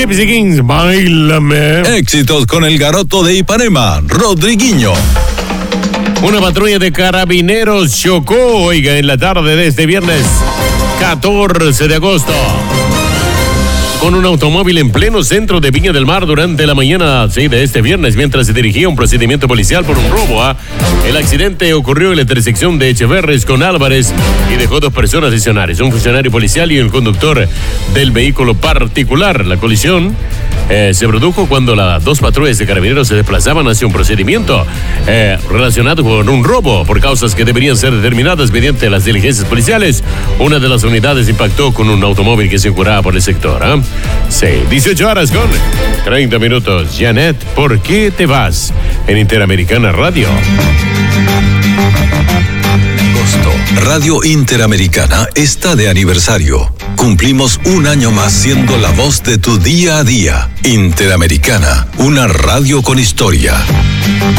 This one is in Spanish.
Gypsy Kings, Báilame. Éxitos con el garoto de Ipanema, Rodriguinho. Una patrulla de carabineros chocó, oiga, en la tarde de este viernes 14 de agosto con un automóvil en pleno centro de Viña del Mar durante la mañana de este viernes, mientras se dirigía un procedimiento policial por un robo. El accidente ocurrió en la intersección de Echeverres con Álvarez y dejó 2 personas adicionales, un funcionario policial y el conductor del vehículo particular. La colisión se produjo cuando las 2 patrullas de carabineros se desplazaban hacia un procedimiento relacionado con un robo por causas que deberían ser determinadas mediante las diligencias policiales. Una de las unidades impactó con un automóvil que circulaba por el sector. Sí, 18 horas con 30 minutos. Janet, ¿por qué te vas? En Interamericana Radio. Agosto. Radio Interamericana está de aniversario. Cumplimos un año más siendo la voz de tu día a día. Interamericana, una radio con historia.